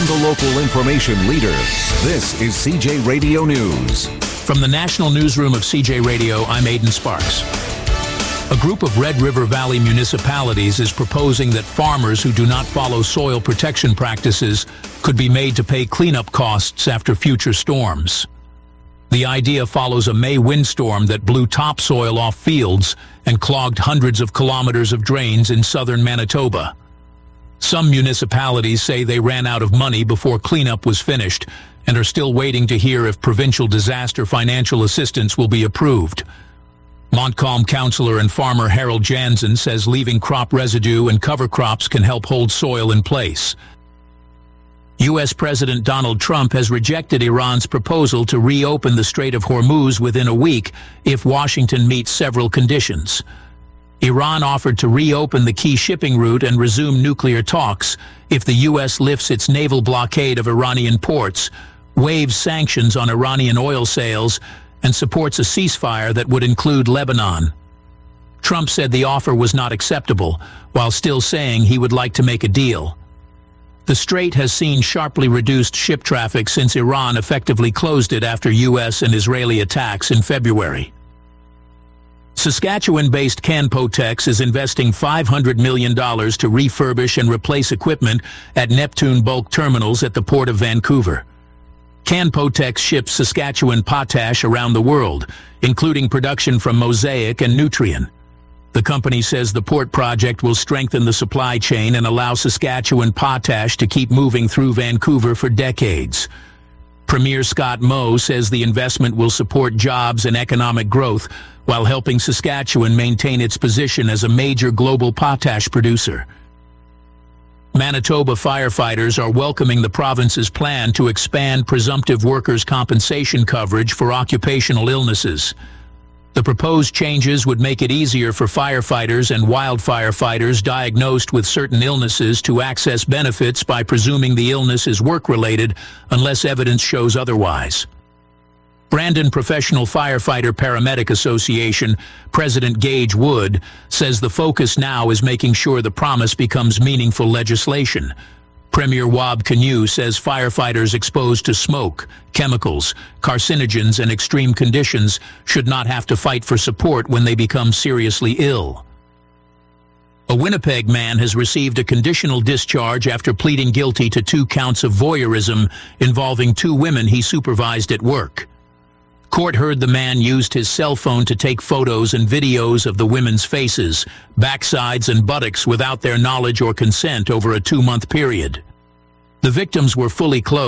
From the local information leader, this is CJ Radio News. From the National Newsroom of CJ Radio, I'm Aidan Sparks. A group of Red River Valley municipalities is proposing that farmers who do not follow soil protection practices could be made to pay cleanup costs after future storms. The idea follows a May windstorm that blew topsoil off fields and clogged hundreds of kilometers of drains in southern Manitoba. Some municipalities say they ran out of money before cleanup was finished and are still waiting to hear if provincial disaster financial assistance will be approved. Montcalm councillor and farmer Harold Jansen says leaving crop residue and cover crops can help hold soil in place. U.S. President Donald Trump has rejected Iran's proposal to reopen the Strait of Hormuz within a week if Washington meets several conditions. Iran offered to reopen the key shipping route and resume nuclear talks if the U.S. lifts its naval blockade of Iranian ports, waives sanctions on Iranian oil sales, and supports a ceasefire that would include Lebanon. Trump said the offer was not acceptable, while still saying he would like to make a deal. The strait has seen sharply reduced ship traffic since Iran effectively closed it after U.S. and Israeli attacks in February. Saskatchewan-based Canpotex is investing $500 million to refurbish and replace equipment at Neptune bulk terminals at the Port of Vancouver. Canpotex ships Saskatchewan potash around the world, including production from Mosaic and Nutrien. The company says the port project will strengthen the supply chain and allow Saskatchewan potash to keep moving through Vancouver for decades. Premier Scott Moe says the investment will support jobs and economic growth while helping Saskatchewan maintain its position as a major global potash producer. Manitoba firefighters are welcoming the province's plan to expand presumptive workers' compensation coverage for occupational illnesses. The proposed changes would make it easier for firefighters and wildfire fighters diagnosed with certain illnesses to access benefits by presuming the illness is work-related unless evidence shows otherwise. Brandon Professional Firefighter Paramedic Association President Gage Wood says the focus now is making sure the promise becomes meaningful legislation. Premier Wab Kinew says firefighters exposed to smoke, chemicals, carcinogens, and extreme conditions should not have to fight for support when they become seriously ill. A Winnipeg man has received a conditional discharge after pleading guilty to 2 counts of voyeurism involving 2 women he supervised at work. Court heard the man used his cell phone to take photos and videos of the women's faces, backsides, and buttocks without their knowledge or consent over a 2-month period. The victims were fully clothed.